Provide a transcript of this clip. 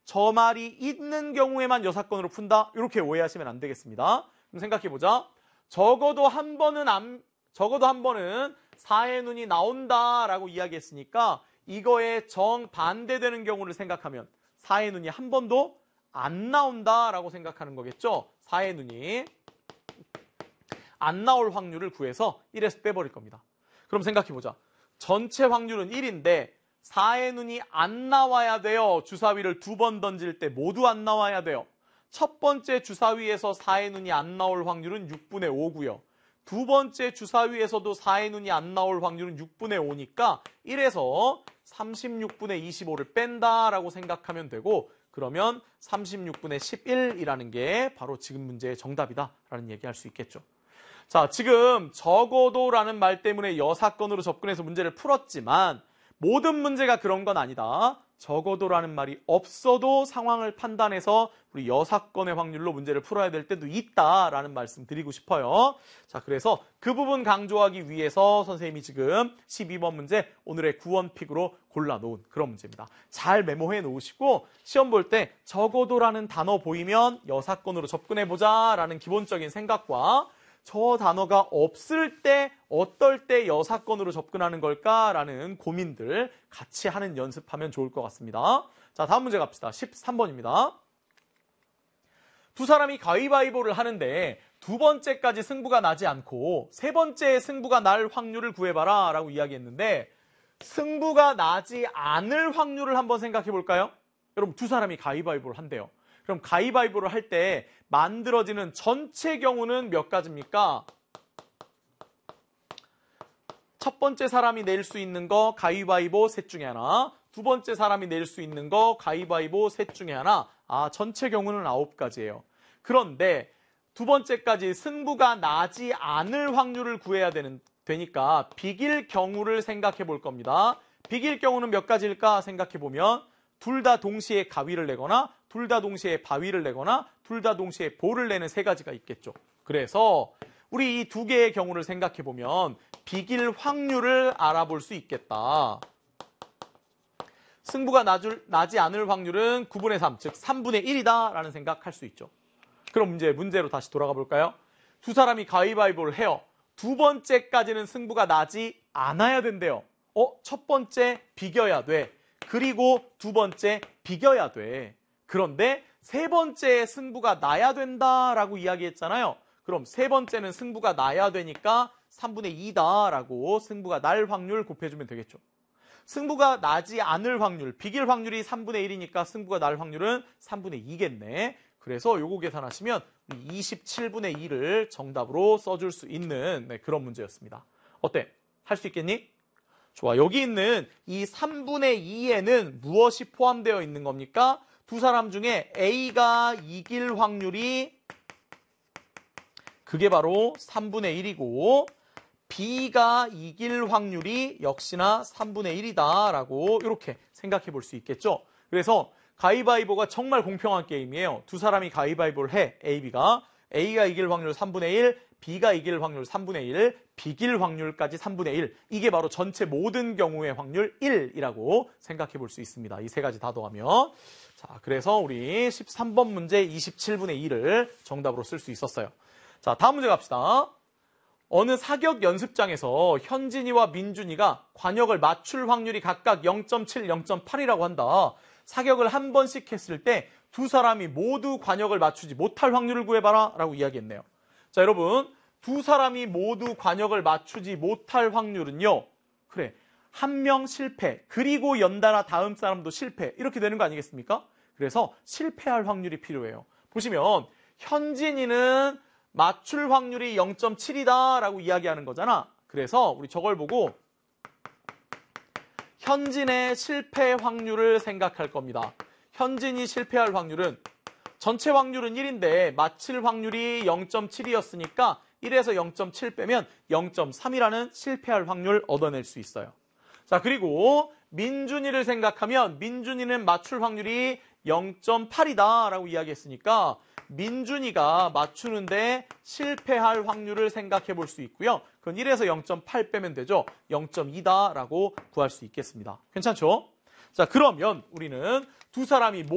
저 말이 있는 경우에만 여사건으로 푼다? 이렇게 오해하시면 안 되겠습니다. 그럼 생각해보자. 적어도 한 번은 사의 눈이 나온다라고 이야기했으니까 이거에 정반대되는 경우를 생각하면 사의 눈이 한 번도 안 나온다라고 생각하는 거겠죠. 사의 눈이 안 나올 확률을 구해서 1에서 빼버릴 겁니다. 그럼 생각해보자. 전체 확률은 1인데 사의 눈이 안 나와야 돼요. 주사위를 2번 던질 때 모두 안 나와야 돼요. 첫 번째 주사위에서 사의 눈이 안 나올 확률은 6분의 5고요. 두 번째 주사위에서도 사의 눈이 안 나올 확률은 6분의 5니까 1에서 36분의 25를 뺀다라고 생각하면 되고, 그러면 36분의 11이라는 게 바로 지금 문제의 정답이다라는 얘기할 수 있겠죠. 자, 지금 적어도라는 말 때문에 여사건으로 접근해서 문제를 풀었지만 모든 문제가 그런 건 아니다. 적어도라는 말이 없어도 상황을 판단해서 우리 여사건의 확률로 문제를 풀어야 될 때도 있다라는 말씀 드리고 싶어요. 자, 그래서 그 부분 강조하기 위해서 선생님이 지금 12번 문제 오늘의 구원픽으로 골라놓은 그런 문제입니다. 잘 메모해 놓으시고 시험 볼 때 적어도라는 단어 보이면 여사건으로 접근해보자 라는 기본적인 생각과 저 단어가 없을 때 어떨 때 여사건으로 접근하는 걸까라는 고민들 같이 하는 연습하면 좋을 것 같습니다. 자, 다음 문제 갑시다. 13번입니다. 두 사람이 가위바위보를 하는데 두 번째까지 승부가 나지 않고 세 번째에 승부가 날 확률을 구해봐라 라고 이야기했는데 승부가 나지 않을 확률을 한번 생각해 볼까요? 여러분, 두 사람이 가위바위보를 한대요. 그럼 가위바위보를 할 때 만들어지는 전체 경우는 몇 가지입니까? 첫 번째 사람이 낼 수 있는 거 가위바위보 셋 중에 하나, 두 번째 사람이 낼 수 있는 거 가위바위보 셋 중에 하나. 전체 경우는 9가지예요. 그런데 두 번째까지 승부가 나지 않을 확률을 구해야 되니까 비길 경우를 생각해 볼 겁니다. 비길 경우는 몇 가지일까 생각해 보면 둘 다 동시에 가위를 내거나 둘 다 동시에 바위를 내거나 둘 다 동시에 볼을 내는 3가지가 있겠죠. 그래서 우리 이 2개의 경우를 생각해 보면 비길 확률을 알아볼 수 있겠다. 승부가 나지 않을 확률은 9분의 3, 즉 3분의 1이다 라는 생각할 수 있죠. 그럼 문제로 다시 돌아가 볼까요? 두 사람이 가위바위보를 해요. 두 번째까지는 승부가 나지 않아야 된대요. 첫 번째 비겨야 돼. 그리고 두 번째 비겨야 돼. 그런데 세 번째에 승부가 나야 된다라고 이야기했잖아요. 그럼 세 번째는 승부가 나야 되니까 3분의 2다라고 승부가 날 확률 곱해주면 되겠죠. 승부가 나지 않을 확률, 비길 확률이 3분의 1이니까 승부가 날 확률은 3분의 2겠네. 그래서 요거 계산하시면 27분의 2를 정답으로 써줄 수 있는 그런 문제였습니다. 어때? 할 수 있겠니? 좋아. 여기 있는 이 3분의 2에는 무엇이 포함되어 있는 겁니까? 두 사람 중에 A가 이길 확률이 그게 바로 3분의 1이고 B가 이길 확률이 역시나 3분의 1이다 라고 이렇게 생각해 볼 수 있겠죠. 그래서 가위바위보가 정말 공평한 게임이에요. 두 사람이 가위바위보를 해. A가 이길 확률 3분의 1, B가 이길 확률 3분의 1, 비길 확률까지 3분의 1. 이게 바로 전체 모든 경우의 확률 1이라고 생각해 볼 수 있습니다. 이 3가지 다 더하면. 자, 그래서 우리 13번 문제 27분의 2를 정답으로 쓸 수 있었어요. 자, 다음 문제 갑시다. 어느 사격 연습장에서 현진이와 민준이가 관역을 맞출 확률이 각각 0.7, 0.8이라고 한다. 사격을 한 번씩 했을 때 두 사람이 모두 관역을 맞추지 못할 확률을 구해봐라 라고 이야기했네요. 자, 여러분, 두 사람이 모두 관역을 맞추지 못할 확률은요. 그래, 한 명 실패, 그리고 연달아 다음 사람도 실패, 이렇게 되는 거 아니겠습니까? 그래서 실패할 확률이 필요해요. 보시면 현진이는 맞출 확률이 0.7이다 라고 이야기하는 거잖아. 그래서 우리 저걸 보고 현진의 실패 확률을 생각할 겁니다. 현진이 실패할 확률은 전체 확률은 1인데 맞힐 확률이 0.7이었으니까 1에서 0.7 빼면 0.3이라는 실패할 확률 얻어낼 수 있어요. 자, 그리고 민준이를 생각하면 민준이는 맞출 확률이 0.8이다 라고 이야기했으니까 민준이가 맞추는데 실패할 확률을 생각해 볼 수 있고요. 그건 1에서 0.8 빼면 되죠. 0.2다 라고 구할 수 있겠습니다. 괜찮죠? 자, 그러면 우리는 두 사람이